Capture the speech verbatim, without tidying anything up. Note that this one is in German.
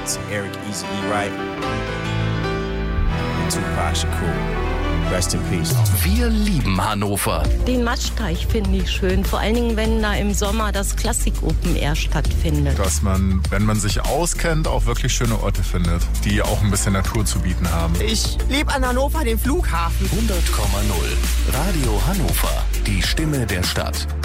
to Eric Eazy-E Wright and Tupac Shakur. Rest in peace. Wir lieben Hannover. Den Matschteich finde ich schön, vor allen Dingen, wenn da im Sommer das Klassik Open Air stattfindet. Dass man, wenn man sich auskennt, auch wirklich schöne Orte findet, die auch ein bisschen Natur zu bieten haben. Ich liebe an Hannover den Flughafen. hundert Komma null Radio Hannover, die Stimme der Stadt.